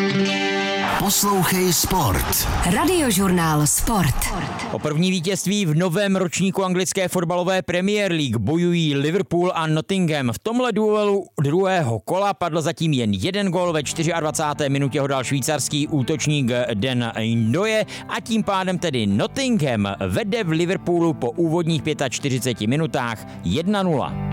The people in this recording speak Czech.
Poslouchej Sport. Radiožurnál Sport. O první vítězství v novém ročníku anglické fotbalové Premier League bojují Liverpool a Nottingham. V tomhle duelu druhého kola padl zatím jen jeden gól, ve 24. minutě ho dal švýcarský útočník Dan Ndoye a tím pádem tedy Nottingham vede v Liverpoolu po úvodních 45 minutách 1-0.